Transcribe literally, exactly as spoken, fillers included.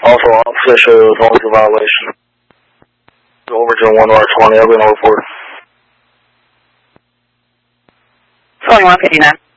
Also, officer noise of violation. Overton one R twenty, I'll be on report. twenty-one fifty-nine.